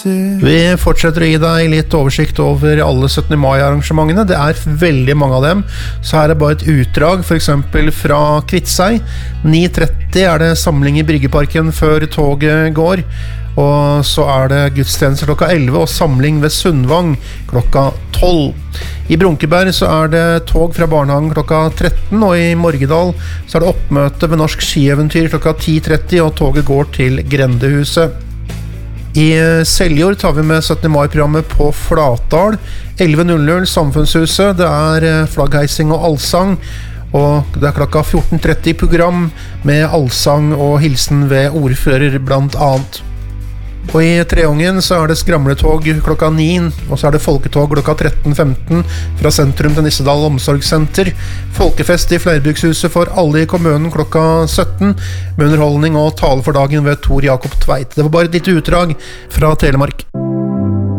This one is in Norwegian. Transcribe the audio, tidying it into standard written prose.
Vi fortsetter å gi deg litt oversikt over alle 17. mai-arrangementene. Det veldig mange av dem, så her bare et utdrag, for eksempel fra Kvitsøy. 9:30 det samling i Bryggeparken før toget går, og så det gudstjeneste klokka 11 og samling ved Sundvang klokka 12. I Brunkeberg så det tog fra barnehagen klokka 13, og i Morgedal så det oppmøte ved Norsk Skieventyr klokka 10:30, og toget går til Grendehuset. I Seljord tar vi med 17. mai-programmet på Flatdal. 11:00 Samfunnshuset, det flaggheising og allsang, og det klokka 14:30 program med allsang og hilsen ved ordfører blant annet. Og i Treungen så det skramletog klokka 9, og så det folketog klokka 13:15 fra sentrum til Nissedal omsorgssenter. Folkefest i Fleirbrukshuset for alle i kommunen klokka 17, med underholdning og tale for dagen ved Tor Jakob Tveit. Det var bare et lite utdrag fra Telemark.